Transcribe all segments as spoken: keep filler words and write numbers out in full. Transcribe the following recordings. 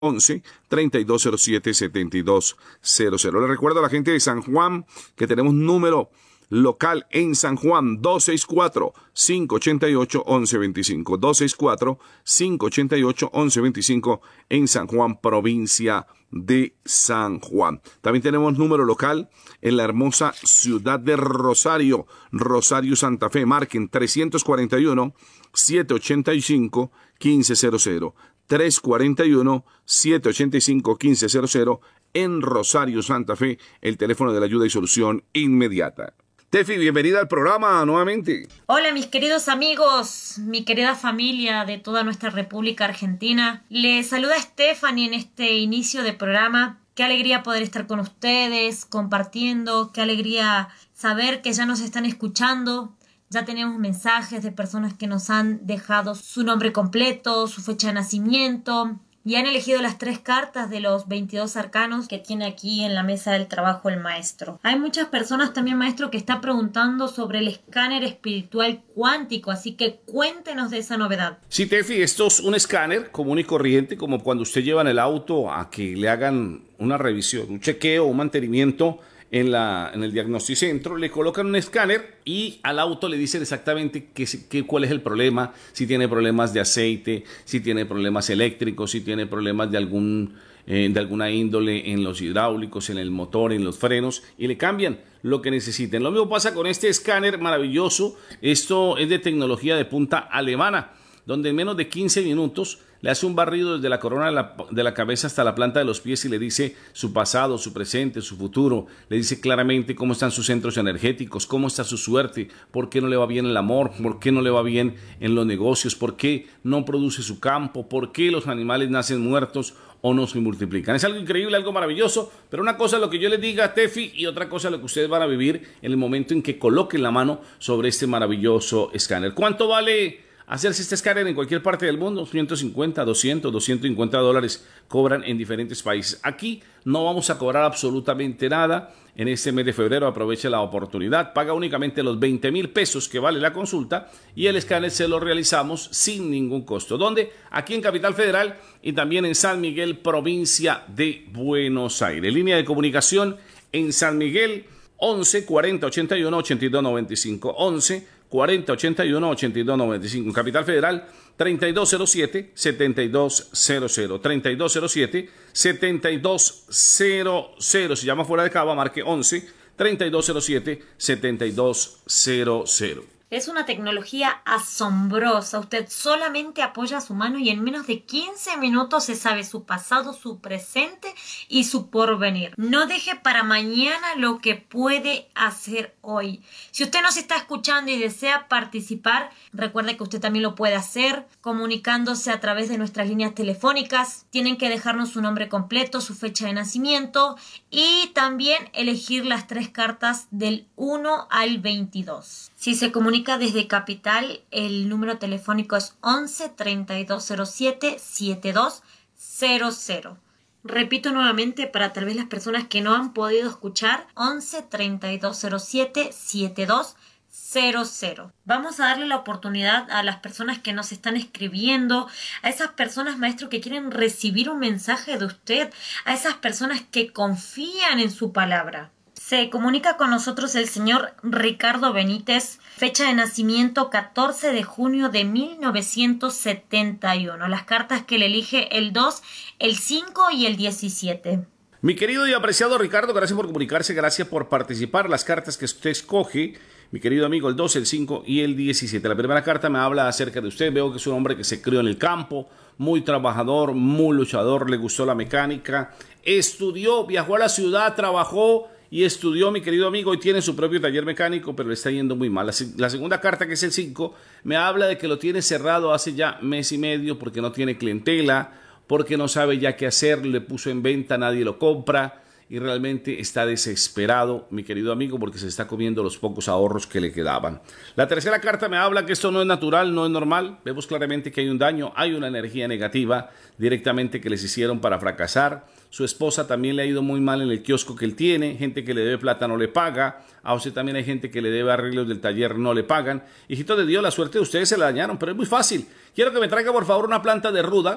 once, treinta y dos cero siete, setenta y dos cero cero. Le recuerdo a la gente de San Juan que tenemos número local en San Juan, dos seis cuatro, cinco ocho ocho, once veinticinco, dos seis cuatro, cinco ocho ocho, once veinticinco en San Juan, provincia de San Juan. También tenemos número local en la hermosa ciudad de Rosario, Rosario Santa Fe. Marquen trescientos cuarenta y uno, setecientos ochenta y cinco, quince cero cero, trescientos cuarenta y uno, setecientos ochenta y cinco, quince cero cero en Rosario Santa Fe, el teléfono de la ayuda y solución inmediata. Tefi, bienvenida al programa nuevamente. Hola mis queridos amigos, mi querida familia de toda nuestra República Argentina. Les saluda Stephanie en este inicio de programa. Qué alegría poder estar con ustedes, compartiendo, qué alegría saber que ya nos están escuchando. Ya tenemos mensajes de personas que nos han dejado su nombre completo, su fecha de nacimiento y han elegido las tres cartas de los veintidós arcanos que tiene aquí en la mesa del trabajo el maestro. Hay muchas personas también, maestro, que está preguntando sobre el escáner espiritual cuántico, así que cuéntenos de esa novedad. Sí, Tefi, esto es un escáner común y corriente, como cuando usted lleva en el auto a que le hagan una revisión, un chequeo, un mantenimiento en, la, en el diagnosticentro, le colocan un escáner y al auto le dicen exactamente qué, qué, cuál es el problema, si tiene problemas de aceite, si tiene problemas eléctricos, si tiene problemas de, algún, eh, de alguna índole en los hidráulicos, en el motor, en los frenos, y le cambian lo que necesiten. Lo mismo pasa con este escáner maravilloso. Esto es de tecnología de punta alemana, donde en menos de quince minutos le hace un barrido desde la corona de la, de la cabeza hasta la planta de los pies y le dice su pasado, su presente, su futuro. Le dice claramente cómo están sus centros energéticos, cómo está su suerte, por qué no le va bien el amor, por qué no le va bien en los negocios, por qué no produce su campo, por qué los animales nacen muertos o no se multiplican. Es algo increíble, algo maravilloso, pero una cosa es lo que yo les diga, Tefi, y otra cosa es lo que ustedes van a vivir en el momento en que coloquen la mano sobre este maravilloso escáner. ¿Cuánto vale hacerse este escáner en cualquier parte del mundo? ciento cincuenta, doscientos, doscientos cincuenta dólares cobran en diferentes países. Aquí no vamos a cobrar absolutamente nada. En este mes de febrero aproveche la oportunidad, paga únicamente los veinte mil pesos que vale la consulta y el escáner se lo realizamos sin ningún costo. ¿Dónde? Aquí en Capital Federal y también en San Miguel, provincia de Buenos Aires. Línea de comunicación en San Miguel, once, cuarenta, ochenta y uno, ochenta y dos noventa y cinco, once, cuarenta, ochenta y uno, ochenta y dos noventa y cinco. Capital Federal, treinta y dos cero siete, setenta y dos cero cero, treinta y dos cero siete, setenta y dos cero cero. Si llama fuera de Cava, marque once, treinta y dos cero siete, setenta y dos cero cero. Es una tecnología asombrosa. Usted solamente apoya su mano y en menos de quince minutos se sabe su pasado, su presente y su porvenir. No deje para mañana lo que puede hacer hoy. Si usted nos está escuchando y desea participar, recuerde que usted también lo puede hacer comunicándose a través de nuestras líneas telefónicas. Tienen que dejarnos su nombre completo, su fecha de nacimiento y también elegir las tres cartas del uno al veintidós. Si se comunica desde Capital, el número telefónico es once, treinta y dos cero siete, setenta y dos cero cero. Repito nuevamente para tal vez las personas que no han podido escuchar, once, treinta y dos cero siete, setenta y dos cero cero. Vamos a darle la oportunidad a las personas que nos están escribiendo, a esas personas, maestro, que quieren recibir un mensaje de usted, a esas personas que confían en su palabra. Se comunica con nosotros el señor Ricardo Benítez, fecha de nacimiento catorce de junio de mil novecientos setenta y uno. Las cartas que le elige el dos, el cinco y el diecisiete. Mi querido y apreciado Ricardo, gracias por comunicarse, gracias por participar. Las cartas que usted escoge, mi querido amigo, el dos, el cinco y el diecisiete. La primera carta me habla acerca de usted. Veo que es un hombre que se crió en el campo, muy trabajador, muy luchador, le gustó la mecánica, estudió, viajó a la ciudad, trabajó y estudió, mi querido amigo, y tiene su propio taller mecánico, pero le está yendo muy mal. La, la segunda carta, que es el cinco, me habla de que lo tiene cerrado hace ya mes y medio porque no tiene clientela, porque no sabe ya qué hacer, le puso en venta, nadie lo compra y realmente está desesperado, mi querido amigo, porque se está comiendo los pocos ahorros que le quedaban. La tercera carta me habla que esto no es natural, no es normal. Vemos claramente que hay un daño, hay una energía negativa directamente que les hicieron para fracasar. Su esposa también le ha ido muy mal en el kiosco que él tiene, gente que le debe plata no le paga, a usted también hay gente que le debe arreglos del taller, no le pagan. Hijito de Dios, la suerte de ustedes se la dañaron, pero es muy fácil. Quiero que me traiga por favor una planta de ruda,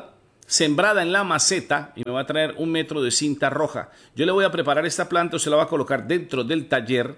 sembrada en la maceta y me va a traer un metro de cinta roja. Yo le voy a preparar esta planta, se la va a colocar dentro del taller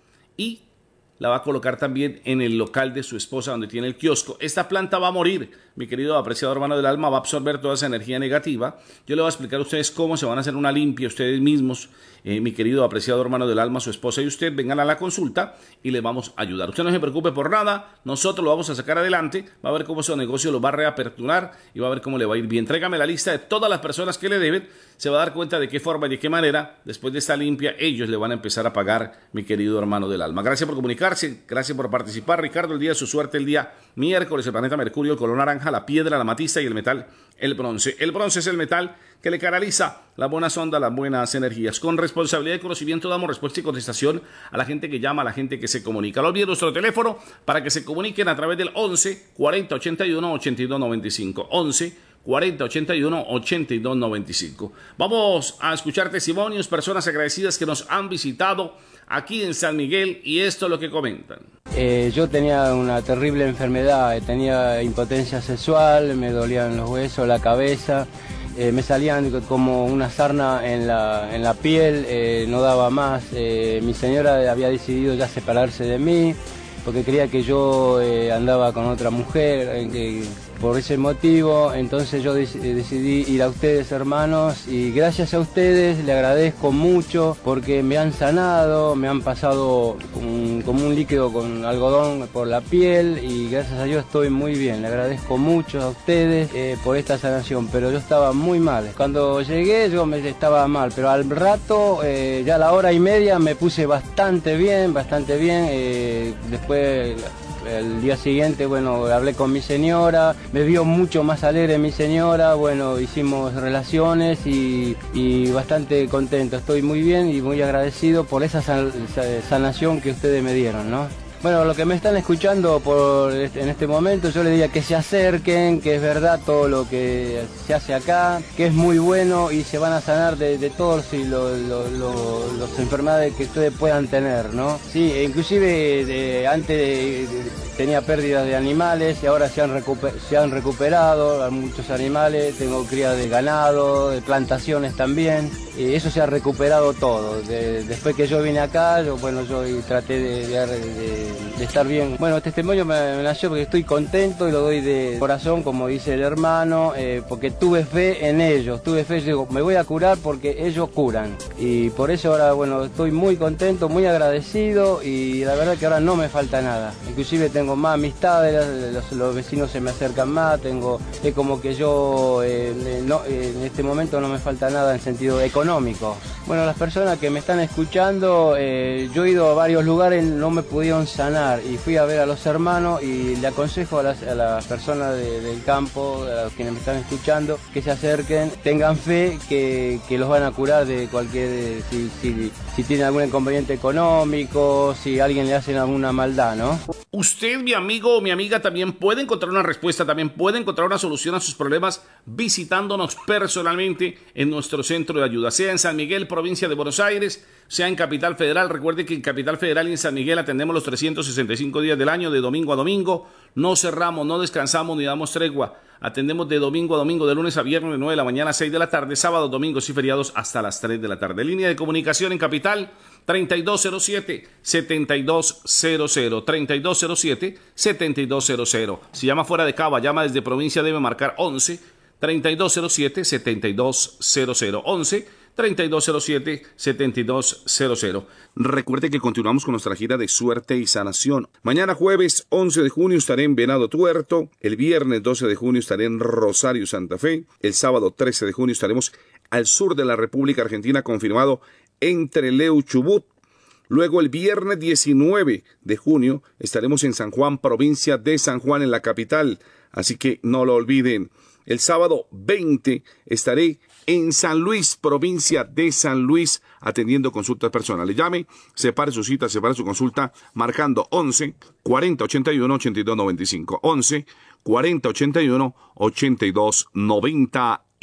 y la va a colocar también en el local de su esposa donde tiene el kiosco. Esta planta va a morir, mi querido apreciado hermano del alma, va a absorber toda esa energía negativa. Yo le voy a explicar a ustedes cómo se van a hacer una limpia ustedes mismos, eh, mi querido apreciado hermano del alma, su esposa y usted. Vengan a la consulta y les vamos a ayudar. Usted no se preocupe por nada, nosotros lo vamos a sacar adelante, va a ver cómo su negocio lo va a reaperturar y va a ver cómo le va a ir bien. Tráigame la lista de todas las personas que le deben, se va a dar cuenta de qué forma y de qué manera, después de esta limpia, ellos le van a empezar a pagar, mi querido hermano del alma. Gracias por comunicarse, gracias por participar. Ricardo, el día de su suerte, el día miércoles, el planeta Mercurio, el color naranja, la piedra, la amatista y el metal, el bronce. El bronce es el metal que le canaliza las buenas ondas, las buenas energías. Con responsabilidad y conocimiento damos respuesta y contestación a la gente que llama, a la gente que se comunica. No olviden nuestro teléfono para que se comuniquen a través del once, cuarenta, ochenta y uno, ochenta y dos noventa y cinco. once, cuarenta, ochenta y uno, ochenta y dos noventa y cinco. Vamos a escuchar testimonios, personas agradecidas que nos han visitado aquí en San Miguel, y esto es lo que comentan. Eh, yo tenía una terrible enfermedad, tenía impotencia sexual, me dolían los huesos, la cabeza, eh, me salían como una sarna en la, en la piel, eh, no daba más. Eh, mi señora había decidido ya separarse de mí porque creía que yo eh, andaba con otra mujer, eh, que, por ese motivo, entonces yo decidí ir a ustedes, hermanos, y gracias a ustedes le agradezco mucho porque me han sanado, me han pasado un, como un líquido con algodón por la piel y gracias a Dios estoy muy bien. Le agradezco mucho a ustedes eh, por esta sanación, pero yo estaba muy mal. Cuando llegué yo me estaba mal, pero al rato, eh, ya a la hora y media me puse bastante bien, bastante bien. Eh, después... El día siguiente, bueno, hablé con mi señora, me vio mucho más alegre mi señora, bueno, hicimos relaciones y, y bastante contento. Estoy muy bien y muy agradecido por esa sanación que ustedes me dieron, ¿no? Bueno, lo que me están escuchando por este, en este momento, yo les diría que se acerquen, que es verdad todo lo que se hace acá, que es muy bueno y se van a sanar de, de todas y lo, lo, lo, las enfermedades que ustedes puedan tener, ¿no? Sí, inclusive de, antes de, de, tenía pérdidas de animales y ahora se han, recuper, se han recuperado muchos animales, tengo cría de ganado, de plantaciones también, y eso se ha recuperado todo. De, después que yo vine acá, yo, bueno, yo traté de, de, de de estar bien. Bueno, este testimonio me, me nació porque estoy contento y lo doy de corazón, como dice el hermano, eh, porque tuve fe en ellos, tuve fe, yo digo, me voy a curar porque ellos curan. Y por eso ahora, bueno, estoy muy contento, muy agradecido y la verdad que ahora no me falta nada. Inclusive tengo más amistades, los, los vecinos se me acercan más, tengo, es como que yo eh, no, en este momento no me falta nada en sentido económico. Bueno, las personas que me están escuchando, eh, yo he ido a varios lugares, no me pudieron sanar y fui a ver a los hermanos y le aconsejo a las, a las personas de, del campo, a los quienes me están escuchando, que se acerquen, tengan fe que, que los van a curar de cualquier, si, si, si tienen algún inconveniente económico, si a alguien le hacen alguna maldad, ¿no? Usted, mi amigo o mi amiga, también puede encontrar una respuesta, también puede encontrar una solución a sus problemas visitándonos personalmente en nuestro centro de ayuda, sea en San Miguel, provincia de Buenos Aires, sea en Capital Federal. Recuerde que en Capital Federal y en San Miguel atendemos los trescientos sesenta y cinco días del año, de domingo a domingo. No cerramos, no descansamos ni damos tregua. Atendemos de domingo a domingo, de lunes a viernes, de nueve de la mañana a seis de la tarde, sábados, domingos y feriados hasta las tres de la tarde. Línea de comunicación en Capital, treinta y dos cero siete, setenta y dos cero cero, treinta y dos cero siete, setenta y dos cero cero. Si llama fuera de Cava, llama desde provincia, debe marcar once, treinta y dos cero siete, setenta y dos cero cero, once, treinta y dos cero siete, setenta y dos cero cero. Recuerde que continuamos con nuestra gira de suerte y sanación. Mañana jueves once de junio estaré en Venado Tuerto, el viernes doce de junio estaré en Rosario, Santa Fe, el sábado trece de junio estaremos al sur de la República Argentina, confirmado en Trelew, Chubut. Luego el viernes diecinueve de junio estaremos en San Juan, provincia de San Juan, en la capital, así que no lo olviden. El sábado veinte estaré en San Luis, provincia de San Luis, atendiendo consultas personales. Llame, separe su cita, separe su consulta, marcando once, cuarenta, ochenta y uno, ochenta y dos noventa y cinco. once, cuarenta, ochenta y uno, ochenta y dos noventa y cinco.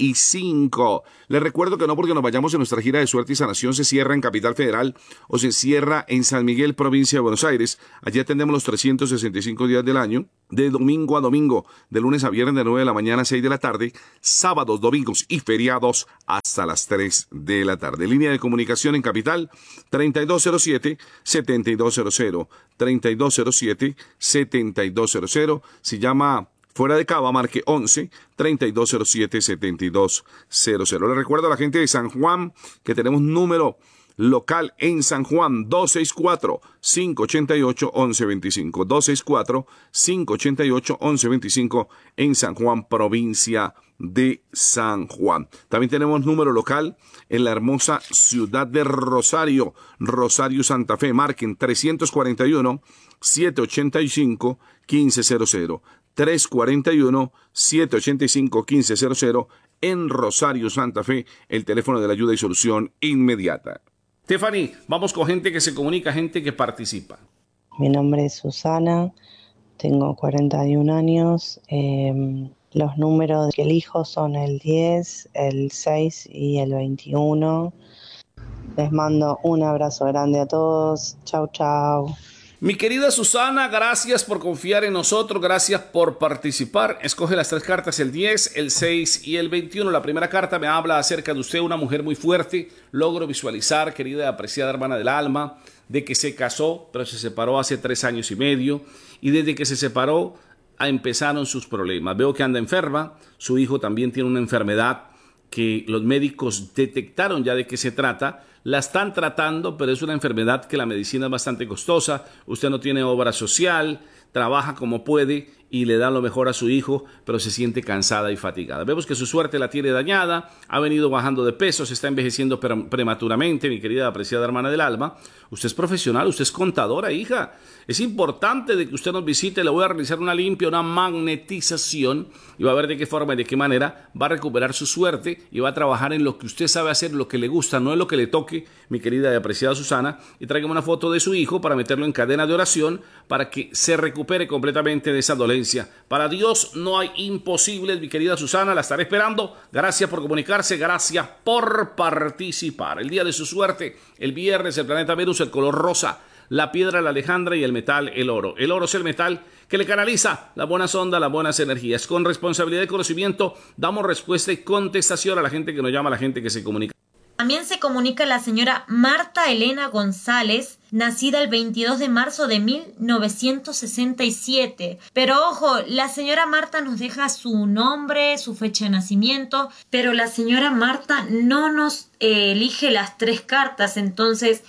y cinco. Les recuerdo que no porque nos vayamos en nuestra gira de suerte y sanación se cierra en Capital Federal o se cierra en San Miguel, provincia de Buenos Aires. Allí atendemos los trescientos sesenta y cinco días del año, de domingo a domingo, de lunes a viernes de nueve de la mañana a seis de la tarde, sábados, domingos y feriados hasta las tres de la tarde. Línea de comunicación en Capital, treinta y dos cero siete, setenta y dos cero cero, treinta y dos cero siete, setenta y dos cero cero. Si llama fuera de Cava, marque once, treinta y dos cero siete, setenta y dos cero cero. Le recuerdo a la gente de San Juan que tenemos número local en San Juan, dos seis cuatro, cinco ocho ocho, once veinticinco, dos seis cuatro, cinco ocho ocho, once veinticinco en San Juan, provincia de San Juan. También tenemos número local en la hermosa ciudad de Rosario, Rosario Santa Fe, marquen trescientos cuarenta y uno, setecientos ochenta y cinco, quince cero cero, trescientos cuarenta y uno, setecientos ochenta y cinco, quince cero cero en Rosario Santa Fe, el teléfono de la ayuda y solución inmediata. Stephanie, vamos con gente que se comunica, gente que participa. Mi nombre es Susana, tengo cuarenta y un años, eh, los números que elijo son el diez, el seis y el veintiuno. Les mando un abrazo grande a todos, chau chau. Mi querida Susana, gracias por confiar en nosotros, gracias por participar. Escoge las tres cartas, el diez, el seis y el veintiuno. La primera carta me habla acerca de usted, una mujer muy fuerte. Logro visualizar, querida y apreciada hermana del alma, de que se casó, pero se separó hace tres años y medio. Y desde que se separó, empezaron sus problemas. Veo que anda enferma, su hijo también tiene una enfermedad que los médicos detectaron ya de qué se trata. La están tratando, pero es una enfermedad que la medicina es bastante costosa. Usted no tiene obra social, trabaja como puede y le da lo mejor a su hijo, pero se siente cansada y fatigada. Vemos que su suerte la tiene dañada, ha venido bajando de peso, se está envejeciendo pre- prematuramente, mi querida apreciada hermana del alma. Usted es profesional, usted es contadora, hija. Es importante de que usted nos visite, le voy a realizar una limpia, una magnetización y va a ver de qué forma y de qué manera va a recuperar su suerte y va a trabajar en lo que usted sabe hacer, lo que le gusta, no en lo que le toque, mi querida y apreciada Susana. Y tráigame una foto de su hijo para meterlo en cadena de oración para que se recupere completamente de esa dolencia. Para Dios no hay imposibles, mi querida Susana, la estaré esperando. Gracias por comunicarse, gracias por participar. El día de su suerte, el viernes, el planeta Venus, el color rosa, la piedra, la alejandra y el metal, el oro. El oro es el metal que le canaliza las buenas ondas, las buenas energías. Con responsabilidad y conocimiento damos respuesta y contestación a la gente que nos llama, a la gente que se comunica. También se comunica la señora Marta Elena González, nacida el veintidós de marzo de mil novecientos sesenta y siete. Pero ojo, la señora Marta nos deja su nombre, su fecha de nacimiento, pero la señora Marta no nos eh, elige las tres cartas, entonces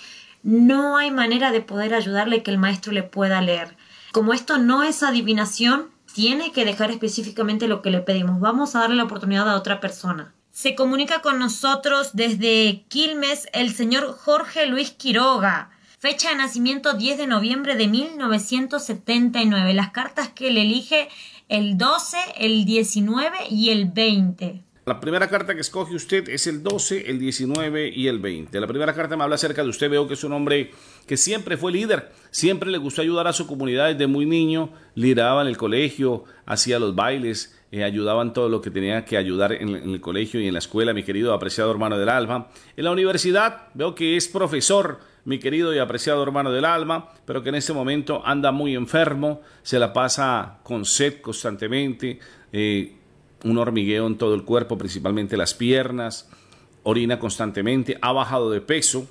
no hay manera de poder ayudarle que el maestro le pueda leer. Como esto no es adivinación, tiene que dejar específicamente lo que le pedimos. Vamos a darle la oportunidad a otra persona. Se comunica con nosotros desde Quilmes el señor Jorge Luis Quiroga. Fecha de nacimiento diez de noviembre de mil novecientos setenta y nueve. Las cartas que él elige el doce, el diecinueve y el veinte. La primera carta que escoge usted es el doce, el diecinueve y el veinte. La primera carta me habla acerca de usted. Veo que es un hombre que siempre fue líder, siempre le gustó ayudar a su comunidad desde muy niño, lideraba en el colegio, hacía los bailes, eh, ayudaba en todo lo que tenía que ayudar en, en el colegio y en la escuela, mi querido apreciado hermano del alma. En la universidad veo que es profesor, mi querido y apreciado hermano del alma, pero que en este momento anda muy enfermo, se la pasa con sed constantemente, eh, un hormigueo en todo el cuerpo, principalmente las piernas, orina constantemente, ha bajado de peso,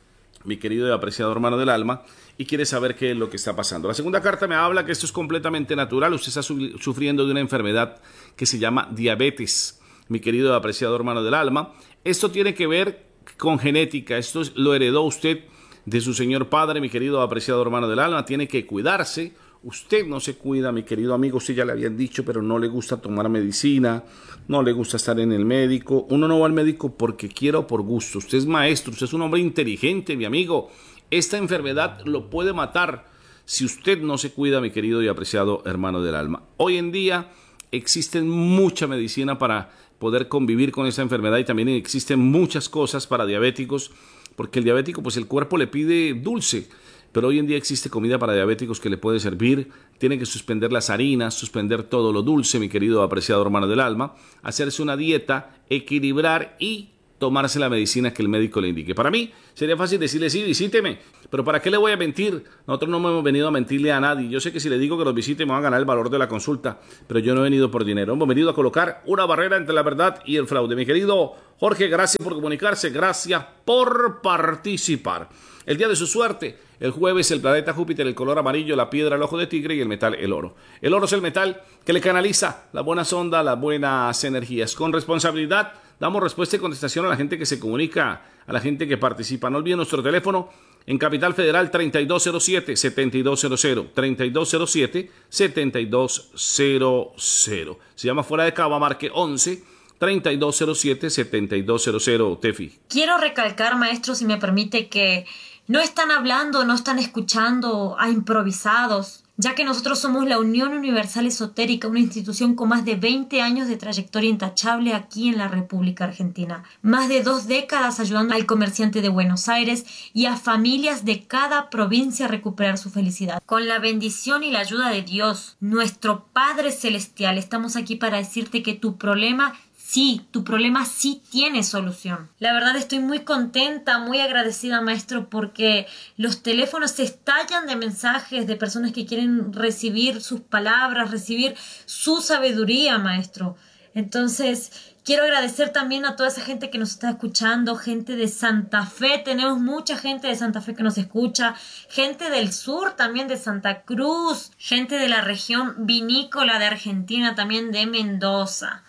mi querido y apreciado hermano del alma, y quiere saber qué es lo que está pasando. La segunda carta me habla que esto es completamente natural, usted está su- sufriendo de una enfermedad que se llama diabetes, mi querido y apreciado hermano del alma. Esto tiene que ver con genética, esto lo heredó usted de su señor padre, mi querido y apreciado hermano del alma, tiene que cuidarse. Usted no se cuida, mi querido amigo, usted ya le habían dicho, pero no le gusta tomar medicina, no le gusta estar en el médico. Uno no va al médico porque quiera o por gusto. Usted es maestro, usted es un hombre inteligente, mi amigo. Esta enfermedad lo puede matar si usted no se cuida, mi querido y apreciado hermano del alma. Hoy en día existen mucha medicina para poder convivir con esta enfermedad y también existen muchas cosas para diabéticos, porque el diabético, pues el cuerpo le pide dulce. pero hoy en día existe comida para diabéticos que le puede servir. Tiene que suspender las harinas, suspender todo lo dulce, mi querido apreciado hermano del alma, hacerse una dieta, equilibrar y tomarse la medicina que el médico le indique. Para mí sería fácil decirle sí, visíteme, pero ¿para qué le voy a mentir? Nosotros no hemos venido a mentirle a nadie. Yo sé que si le digo que nos visite me van a ganar el valor de la consulta, pero yo no he venido por dinero. Hemos venido a colocar una barrera entre la verdad y el fraude. Mi querido Jorge, gracias por comunicarse, gracias por participar. El día de su suerte, el jueves, el planeta Júpiter, el color amarillo, la piedra, el ojo de tigre y el metal, el oro. El oro es el metal que le canaliza las buenas ondas, las buenas energías. Con responsabilidad, damos respuesta y contestación a la gente que se comunica, a la gente que participa. No olviden nuestro teléfono en Capital Federal treinta y dos cero siete, setenta y dos cero cero, treinta y dos cero siete, setenta y dos cero cero. Se llama fuera de Cava, marque once, treinta y dos cero siete, setenta y dos cero cero, Tefi. Quiero recalcar, maestro, si me permite, que no están hablando, no están escuchando a improvisados, ya que nosotros somos la Unión Universal Esotérica, una institución con más de veinte años de trayectoria intachable aquí en la República Argentina. Más de dos décadas ayudando al comerciante de Buenos Aires y a familias de cada provincia a recuperar su felicidad. Con la bendición y la ayuda de Dios, nuestro Padre Celestial, estamos aquí para decirte que tu problema sí, tu problema sí tiene solución. La verdad estoy muy contenta, muy agradecida, maestro, porque los teléfonos se estallan de mensajes de personas que quieren recibir sus palabras, recibir su sabiduría, maestro. Entonces, quiero agradecer también a toda esa gente que nos está escuchando, gente de Santa Fe, tenemos mucha gente de Santa Fe que nos escucha, gente del sur también de Santa Cruz, gente de la región vinícola de Argentina, también de Mendoza.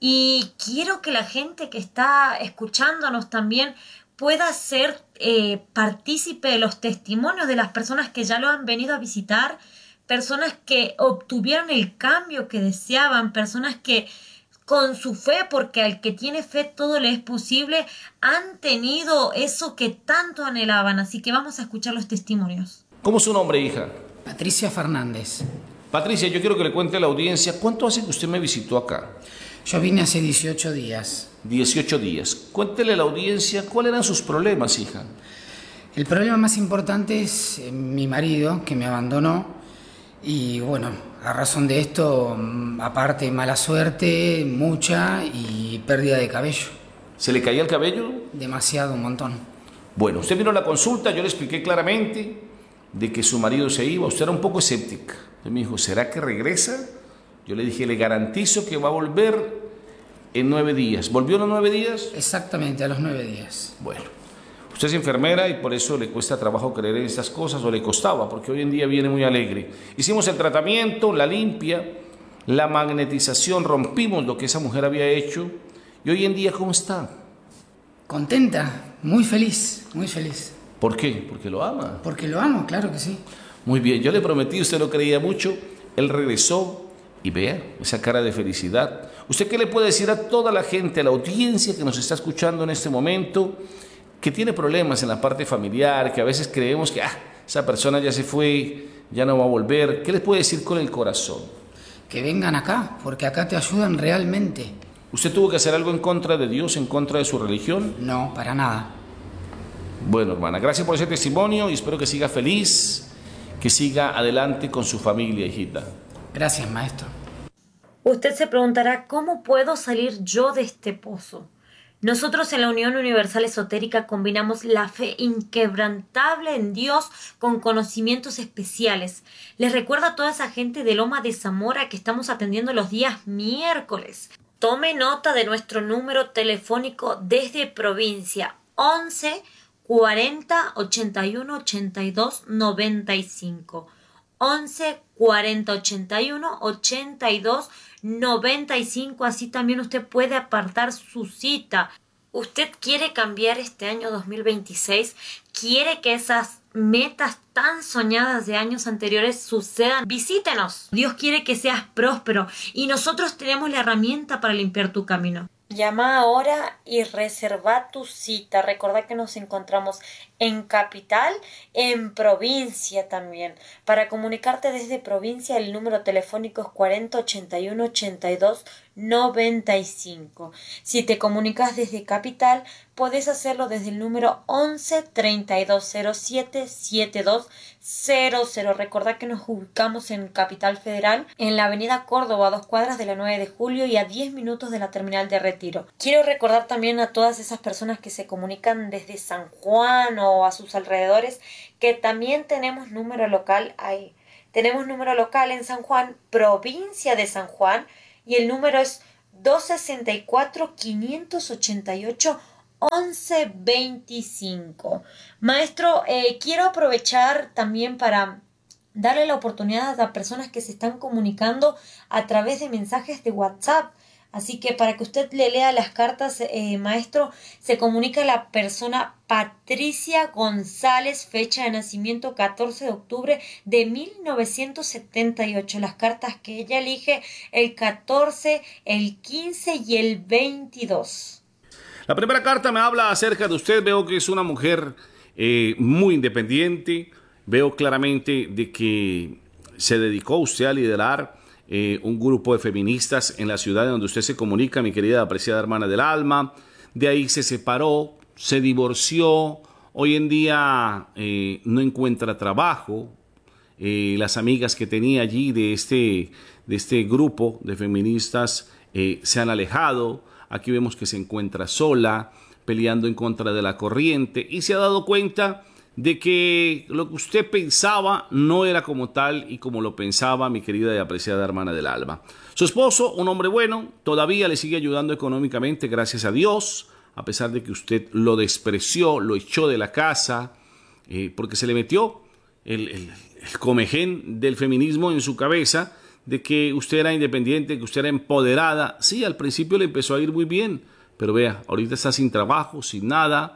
Y quiero que la gente que está escuchándonos también pueda ser eh, partícipe de los testimonios de las personas que ya lo han venido a visitar, personas que obtuvieron el cambio que deseaban, personas que con su fe, porque al que tiene fe todo le es posible, han tenido eso que tanto anhelaban. Así que vamos a escuchar los testimonios. ¿Cómo es su nombre, hija? Patricia Fernández. Patricia, yo quiero que le cuente a la audiencia, ¿cuánto hace que usted me visitó acá? Yo vine hace dieciocho días. dieciocho días. Cuéntele a la audiencia cuáles eran sus problemas, hija. El problema más importante es eh, mi marido, que me abandonó. Y bueno, a razón de esto, aparte mala suerte, mucha y pérdida de cabello. ¿Se le caía el cabello? Demasiado, un montón. Bueno, usted vino a la consulta, yo le expliqué claramente de que su marido se iba. Usted era un poco escéptica. Usted me dijo, ¿será que regresa? Yo le dije, le garantizo que va a volver en nueve días. ¿Volvió en los nueve días? Exactamente, a los nueve días. Bueno, usted es enfermera y por eso le cuesta trabajo creer en estas cosas, o le costaba, porque hoy en día viene muy alegre. Hicimos el tratamiento, la limpia, la magnetización, rompimos lo que esa mujer había hecho. ¿Y hoy en día cómo está? Contenta, muy feliz, muy feliz. ¿Por qué? Porque lo ama. Porque lo amo, claro que sí. Muy bien, yo le prometí, usted lo creía mucho, él regresó. Y vea esa cara de felicidad. ¿Usted qué le puede decir a toda la gente, a la audiencia que nos está escuchando en este momento, que tiene problemas en la parte familiar, que a veces creemos que ah, esa persona ya se fue, ya no va a volver? ¿Qué les puede decir con el corazón? Que vengan acá, porque acá te ayudan realmente. ¿Usted tuvo que hacer algo en contra de Dios, en contra de su religión? No, para nada. Bueno, hermana, gracias por ese testimonio y espero que siga feliz, que siga adelante con su familia, hijita. Gracias, maestro. Usted se preguntará, ¿cómo puedo salir yo de este pozo? Nosotros en la Unión Universal Esotérica combinamos la fe inquebrantable en Dios con conocimientos especiales. Les recuerdo a toda esa gente de Loma de Zamora que estamos atendiendo los días miércoles. Tome nota de nuestro número telefónico desde provincia once, cuarenta, ochenta y uno, ochenta y dos, noventa y cinco. once, cuarenta, ochenta y uno, ochenta y dos, noventa y cinco. Así también usted puede apartar su cita. ¿Usted quiere cambiar este año dos mil veintiséis? ¿Quiere que esas metas tan soñadas de años anteriores sucedan? Visítenos. Dios quiere que seas próspero y nosotros tenemos la herramienta para limpiar tu camino. Llama ahora y reserva tu cita. Recordá que nos encontramos en capital, en provincia también. Para comunicarte desde provincia, el número telefónico es cuarenta, ochenta y uno, ochenta y dos, noventa y cinco. Si te comunicas desde Capital, podés hacerlo desde el número once, treinta y dos cero siete, setenta y dos cero cero. Recordad que nos ubicamos en Capital Federal, en la avenida Córdoba, a dos cuadras de la nueve de julio y a diez minutos de la terminal de Retiro. Quiero recordar también a todas esas personas que se comunican desde San Juan o a sus alrededores que también tenemos número local ahí. Tenemos número local en San Juan, provincia de San Juan, y el número es dos sesenta y cuatro, quinientos ochenta y ocho, once veinticinco. Maestro, eh, quiero aprovechar también para darle la oportunidad a personas que se están comunicando a través de mensajes de WhatsApp. Así que para que usted le lea las cartas, eh, maestro, se comunica la persona Patricia González, fecha de nacimiento catorce de octubre de mil novecientos setenta y ocho. Las cartas que ella elige, el catorce, el quince y el veintidós. La primera carta me habla acerca de usted. Veo que es una mujer eh, muy independiente. Veo claramente de que se dedicó usted a liderar Eh, un grupo de feministas en la ciudad donde usted se comunica, mi querida apreciada hermana del alma. De ahí se separó, se divorció, hoy en día eh, no encuentra trabajo. Eh, las amigas que tenía allí de este, de este grupo de feministas eh, se han alejado. Aquí vemos que se encuentra sola, peleando en contra de la corriente, y se ha dado cuenta de que lo que usted pensaba no era como tal y como lo pensaba, mi querida y apreciada hermana del alma. Su esposo, un hombre bueno, todavía le sigue ayudando económicamente, gracias a Dios, a pesar de que usted lo despreció, lo echó de la casa, eh, porque se le metió el, el, el comején del feminismo en su cabeza, de que usted era independiente, que usted era empoderada. Sí, al principio le empezó a ir muy bien, pero vea, ahorita está sin trabajo, sin nada,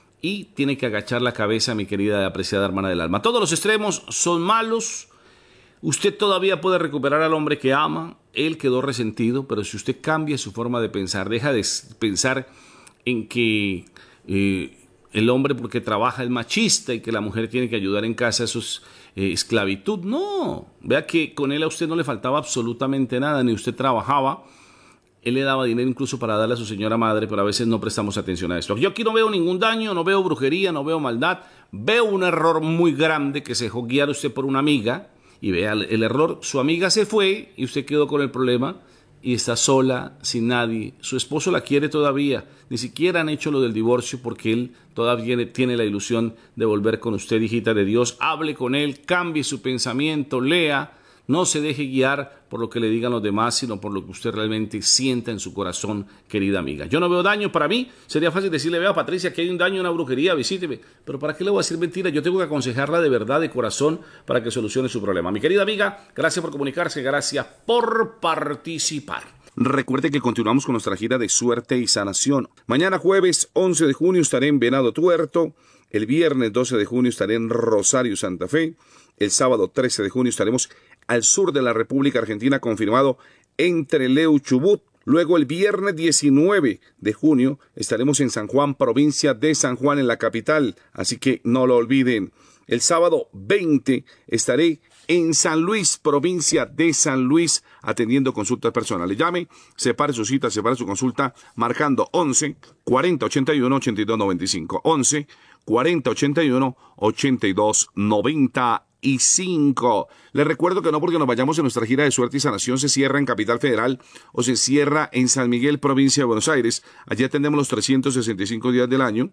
y tiene que agachar la cabeza, mi querida y apreciada hermana del alma. Todos los extremos son malos. Usted todavía puede recuperar al hombre que ama. Él quedó resentido, pero si usted cambia su forma de pensar, deja de pensar en que eh, el hombre porque trabaja es machista y que la mujer tiene que ayudar en casa, eso es eh, esclavitud. No, vea que con él a usted no le faltaba absolutamente nada, ni usted trabajaba. Él le daba dinero incluso para darle a su señora madre, pero a veces no prestamos atención a esto. Yo aquí no veo ningún daño, no veo brujería, no veo maldad. Veo un error muy grande que se dejó guiar usted por una amiga. Y vea el error, su amiga se fue y usted quedó con el problema y está sola, sin nadie. Su esposo la quiere todavía. Ni siquiera han hecho lo del divorcio porque él todavía tiene la ilusión de volver con usted, hijita de Dios. Hable con él, cambie su pensamiento, lea. No se deje guiar por lo que le digan los demás, sino por lo que usted realmente sienta en su corazón, querida amiga. Yo no veo daño. Para mí sería fácil decirle, vea Patricia, que hay un daño, una brujería, visíteme. Pero ¿para qué le voy a decir mentira? Yo tengo que aconsejarla de verdad, de corazón, para que solucione su problema. Mi querida amiga, gracias por comunicarse, gracias por participar. Recuerde que continuamos con nuestra gira de suerte y sanación. Mañana jueves once de junio estaré en Venado Tuerto. El viernes doce de junio estaré en Rosario, Santa Fe. El sábado trece de junio estaremos al sur de la República Argentina, confirmado en Trelew, Chubut. Luego el viernes diecinueve de junio estaremos en San Juan, provincia de San Juan, en la capital. Así que no lo olviden. El sábado veinte estaré en San Luis, provincia de San Luis, atendiendo consultas personales. Llame, separe su cita, separe su consulta, marcando once, cuarenta, ochenta y uno, ochenta y dos, noventa y cinco. once, cuarenta, ochenta y uno, ochenta y dos, noventa y cinco. Les recuerdo que no porque nos vayamos en nuestra gira de suerte y sanación se cierra en Capital Federal o se cierra en San Miguel, provincia de Buenos Aires. Allí atendemos los trescientos sesenta y cinco días del año,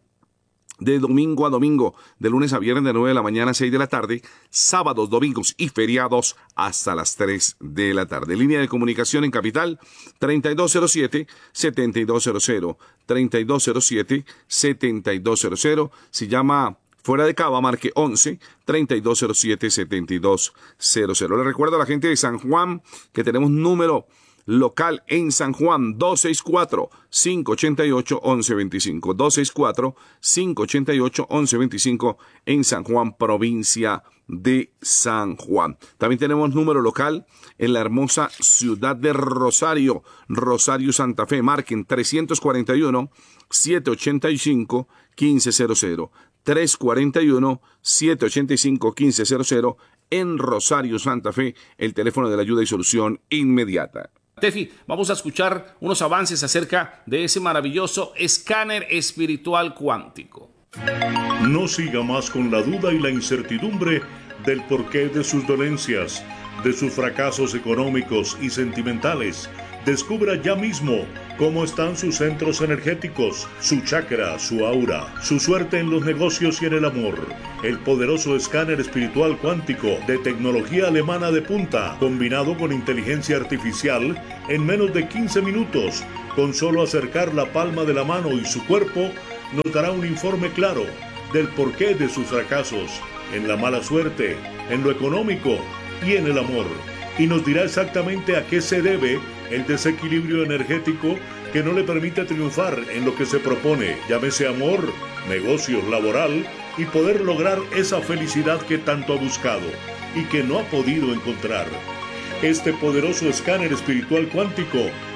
de domingo a domingo, de lunes a viernes de nueve de la mañana a seis de la tarde, sábados, domingos y feriados hasta las tres de la tarde. Línea de comunicación en Capital, treinta y dos cero siete, setenta y dos cero cero, treinta y dos cero siete, setenta y dos cero cero. Si llama fuera de Cava, marque once, treinta y dos cero siete, setenta y dos cero cero. Le recuerdo a la gente de San Juan que tenemos número local en San Juan, dos seis cuatro, cinco ocho ocho, once veinticinco, dos seis cuatro, cinco ocho ocho, once veinticinco en San Juan, provincia de San Juan. También tenemos número local en la hermosa ciudad de Rosario, Rosario, Santa Fe. Marquen trescientos cuarenta y uno, setecientos ochenta y cinco, quince cero cero, trescientos cuarenta y uno, setecientos ochenta y cinco, quince cero cero en Rosario, Santa Fe, el teléfono de la ayuda y solución inmediata. Tefi, vamos a escuchar unos avances acerca de ese maravilloso escáner espiritual cuántico. No siga más con la duda y la incertidumbre del porqué de sus dolencias, de sus fracasos económicos y sentimentales. Descubra ya mismo cómo están sus centros energéticos, su chakra, su aura, su suerte en los negocios y en el amor. El poderoso escáner espiritual cuántico de tecnología alemana de punta, combinado con inteligencia artificial, en menos de quince minutos, con solo acercar la palma de la mano y su cuerpo, nos dará un informe claro del porqué de sus fracasos, en la mala suerte, en lo económico y en el amor. Y nos dirá exactamente a qué se debe el desequilibrio energético que no le permite triunfar en lo que se propone, llámese amor, negocios, laboral, y poder lograr esa felicidad que tanto ha buscado y que no ha podido encontrar. Este poderoso escáner espiritual cuántico